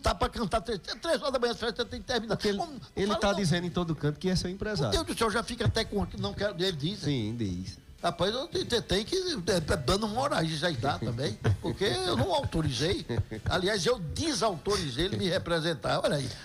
tá para cantar 3 horas da manhã, você tem que terminar. Porque ele está dizendo em todo canto que é seu empresário. Meu Deus do céu, já fica até com... Não quero, ele diz. Sim, diz. Rapaz, eu tenho que dando morais já dá também, porque eu não autorizei. Aliás, eu desautorizei ele me representar. Olha aí.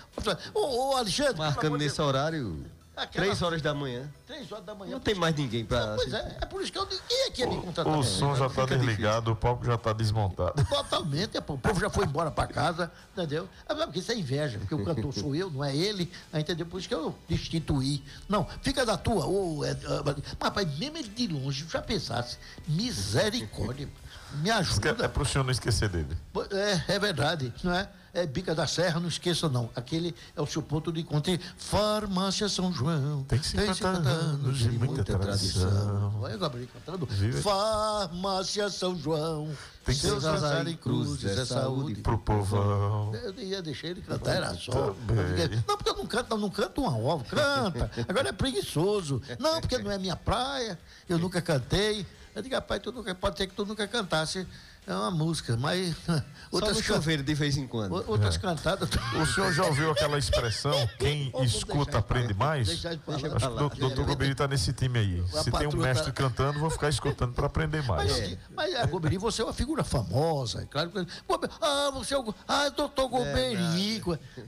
Ô Alexandre. Marcando nesse horário, 3 horas da manhã. 3 horas da manhã. Não tem mais ninguém para. Pois é por isso que eu digo. Quem é que ia me contratar? O som já está desligado, o palco já está desmontado. Totalmente, o povo já foi embora para casa, entendeu? Porque isso é inveja, porque o cantor sou eu, não é ele, entendeu? Por isso que eu destituí. Não, fica da tua. Mas, rapaz, mesmo ele de longe, já pensasse, misericórdia, me ajuda. É pro senhor não esquecer dele. É verdade, não é? É Bica da Serra, não esqueça não. Aquele é o seu ponto de encontro. Farmácia São João. Tem 50 anos de muita tradição. Olha, Gabriel cantando. Vive. Farmácia São João. Tem seus azar e cruzes, é saúde pro povão. Eu ia deixar ele cantar, era só. Também. Não, porque eu não canto uma ova, canta. Agora é preguiçoso. Não, porque não é minha praia, eu nunca cantei. Eu digo, rapaz, pode ser que tu nunca cantasse uma música, mas outras chover de vez em quando. Outras cantadas. O senhor já ouviu aquela expressão, quem escuta aprende mais? Deixa de falar. Acho que o doutor Goberi está nesse time aí. Se tem um mestre cantando, vou ficar escutando para aprender mais. Mas Goberi, você é uma figura famosa, é claro que você é o doutor Goberi.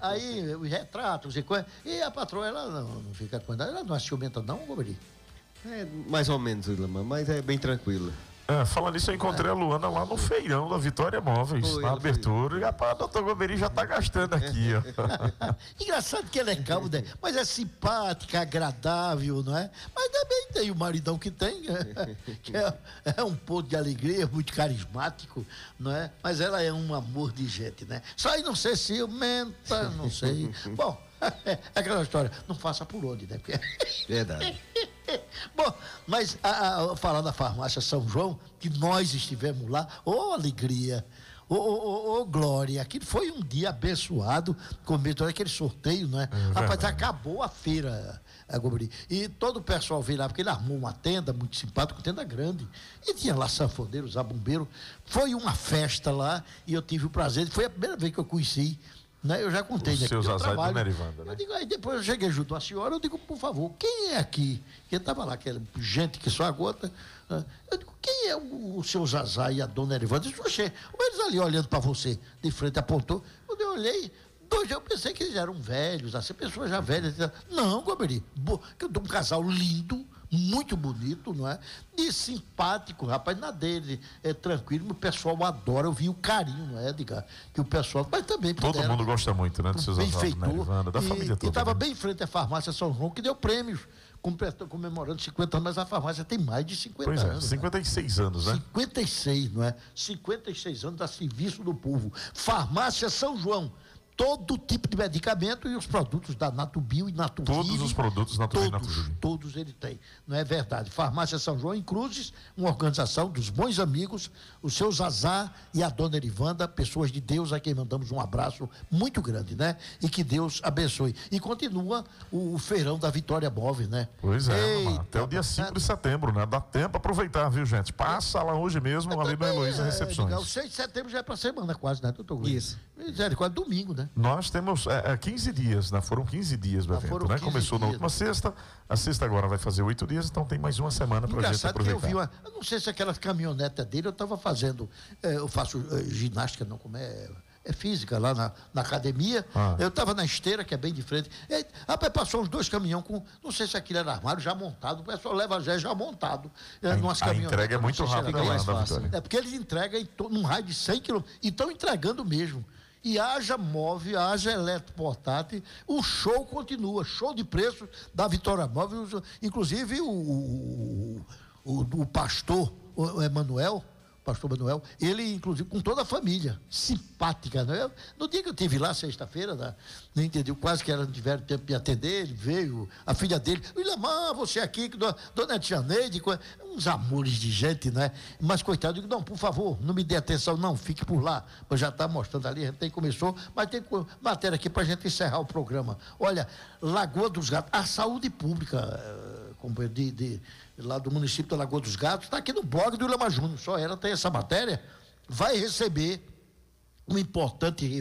Aí os retratos e a patroa, ela não fica com ela não é ciumenta não, Goberi? É mais ou menos, Ilamar, mas é bem tranquila. Falando nisso, eu encontrei a Luana lá no feirão da Vitória Móveis, na abertura. E rapaz, o doutor Goberi já tá gastando aqui, ó. Engraçado que ela é calma, né? Mas é simpática, agradável, não é? Mas também tem o maridão que tem, né? Que é um ponto de alegria, muito carismático, não é? Mas ela é um amor de gente, né? Só aí não sei se ciumenta, não sei. Bom, é aquela história, não faça por onde, né? Porque... Verdade. Bom, mas falar da farmácia São João, que nós estivemos lá, alegria, glória, aquilo foi um dia abençoado, começou aquele sorteio, né? Rapaz, acabou a feira, Goberi, e todo o pessoal veio lá, porque ele armou uma tenda muito simpática, uma tenda grande, e tinha lá sanfoneiros, bombeiro, foi uma festa lá, e eu tive o prazer, foi a primeira vez que eu conheci, né? Eu já contei, né? Seu Zazá e Dona Erivanda, né? Eu digo, aí depois eu cheguei junto à senhora, eu digo, por favor, quem é aqui? Porque estava lá, aquela gente que só agota. Eu digo, quem é o seu Zazá e a Dona Erivanda? Eu disse, oxê, eles ali olhando para você, de frente, apontou. Quando eu olhei, eu pensei que eles eram velhos, assim, pessoas já velhas. Não, Goberi, um casal lindo, muito bonito, não é? E simpático, rapaz, na dele, tranquilo, o pessoal adora, eu vi o carinho, não é, Edgar? Que o pessoal, mas também... Todo mundo gosta muito, né, dos seus avós, né, Erivanda, da família toda. E estava bem em frente à farmácia São João, que deu prêmios, comemorando 50 anos, mas a farmácia tem mais de 50 anos. Pois é, 56 anos, né? 56, não é? 56 anos a serviço do povo. Farmácia São João. Todo tipo de medicamento e os produtos da Natubio e Natuville. Todos os produtos Natubio e Natuville. Todos ele tem, não é verdade? Farmácia São João em Cruzes, uma organização dos bons amigos, o seu Zazá e a Dona Erivanda, pessoas de Deus, a quem mandamos um abraço muito grande, né? E que Deus abençoe. E continua o feirão da Vitória Móvel, né? Pois é, até o dia 5 de setembro, né? Dá tempo aproveitar, viu, gente? Passa lá hoje mesmo, ali no Heloísa Recepções. O 6 de setembro já é para semana quase, né, doutor Gui? Isso. Quase domingo, né? Nós temos 15 dias, né? Foram 15 dias do evento, né? Começou na última sexta, a sexta agora vai fazer 8 dias, então tem mais uma semana pra gente aproveitar. Que eu vi eu não sei se aquela caminhoneta dele, eu estava fazendo, eu faço ginástica, não, como é física lá na academia, eu estava na esteira, que é bem de frente, rapaz, passou uns 2 caminhões com, não sei se aquilo era armário já montado, o pessoal leva já montado. A entrega é muito rápida lá na Vitória. É porque eles entregam num raio de 100 km, e estão entregando mesmo. E haja móvel, haja eletroportátil, o show continua, show de preço da Vitória Móvel, inclusive o pastor Emanuel, ele, inclusive, com toda a família, simpática, né? No dia que eu estive lá, sexta-feira, não entendi, quase que não tiveram tempo de atender, ele veio, a filha dele, Ilamar, você aqui, Dona Tia Neide, uns amores de gente, né? Mas, coitado, eu digo, não, por favor, não me dê atenção, não, fique por lá, eu já está mostrando ali, a gente começou, mas tem matéria aqui para a gente encerrar o programa. Olha, Lagoa dos Gatos, a saúde pública, lá do município da Lagoa dos Gatos, está aqui no blog do Ilamar Júnior, só ela tem essa matéria, vai receber um importante